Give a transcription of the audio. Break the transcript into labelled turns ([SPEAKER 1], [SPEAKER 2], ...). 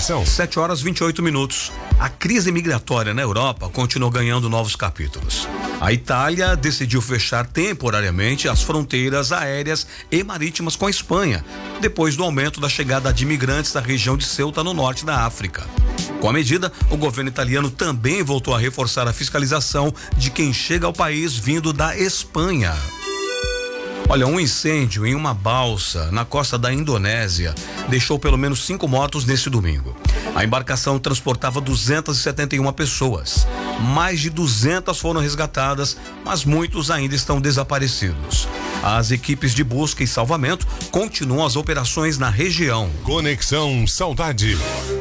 [SPEAKER 1] edição.
[SPEAKER 2] 7h28. A crise migratória na Europa continuou ganhando novos capítulos. A Itália decidiu fechar temporariamente as fronteiras aéreas e marítimas com a Espanha, depois do aumento da chegada de imigrantes da região de Ceuta, no norte da África. Com a medida, o governo italiano também voltou a reforçar a fiscalização de quem chega ao país vindo da Espanha. Olha, um incêndio em uma balsa na costa da Indonésia deixou pelo menos 5 mortos neste domingo. A embarcação transportava 271 pessoas. Mais de 200 foram resgatadas, mas muitos ainda estão desaparecidos. As equipes de busca e salvamento continuam as operações na região.
[SPEAKER 1] Conexão Saudade.